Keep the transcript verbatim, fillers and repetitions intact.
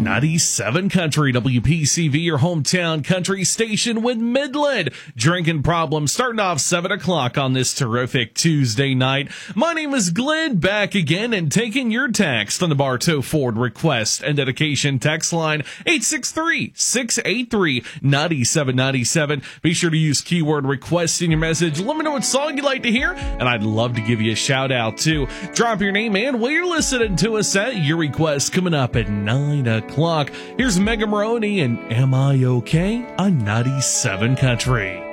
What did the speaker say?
ninety-seven Country, W P C V, your hometown country station with Midland. Drinking Problems starting off seven o'clock on this terrific Tuesday night. My name is Glenn, back again and taking your text on the Bartow Ford request and dedication text line eight six three, six eight three, nine seven nine seven. Be sure to use keyword request in your message. Let me know what song you'd like to hear, and I'd love to give you a shout out too. Drop your name and where you're listening to us at. Your request coming up at nine o'clock. Here's Mega Maroney and Am I Okay on ninety-seven Country.